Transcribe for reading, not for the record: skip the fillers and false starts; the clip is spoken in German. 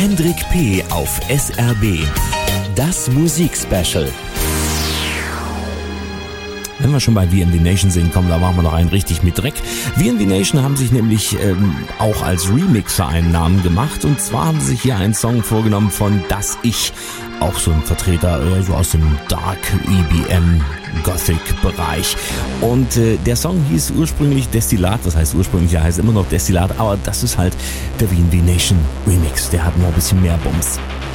Hendrik P. auf SRB. Das Musikspecial. Wenn wir schon bei VNV Nation sind, kommen, da machen wir noch einen richtig mit Dreck. VNV Nation haben sich nämlich auch als Remixer einen Namen gemacht. Und zwar haben sie sich hier einen Song vorgenommen von Das Ich. Auch so ein Vertreter so aus dem Dark EBM Gothic Bereich. Und der Song hieß ursprünglich Destillat. Das heißt ursprünglich, ja, heißt immer noch Destillat. Aber das ist halt der VNV Nation Remix. Der hat noch ein bisschen mehr Bums.